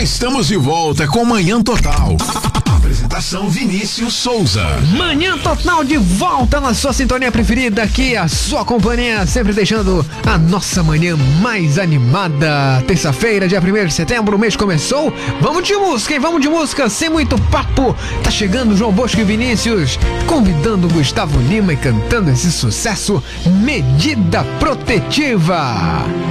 Já estamos de volta com Manhã Total. Apresentação Vinícius Souza. Manhã Total de volta na sua sintonia preferida, aqui a sua companhia, sempre deixando a nossa manhã mais animada. Terça-feira, dia 1º de setembro, o mês começou. Vamos de música, hein? Vamos de música, sem muito papo. Tá chegando João Bosco e Vinícius, convidando Gustavo Lima e cantando esse sucesso, Medida Protetiva.